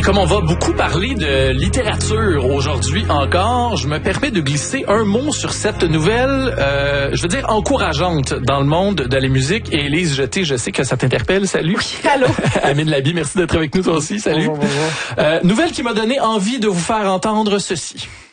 Et comme on va beaucoup parler de littérature aujourd'hui encore, je me permets de glisser un mot sur cette nouvelle, je veux dire encourageante dans le monde de la musique. Et Élise Jeté, je sais que ça t'interpelle. Salut. Oui, allô. Amine Labi, merci d'être avec nous toi aussi. Salut. Bonjour. Nouvelle qui m'a donné envie de vous faire entendre ceci.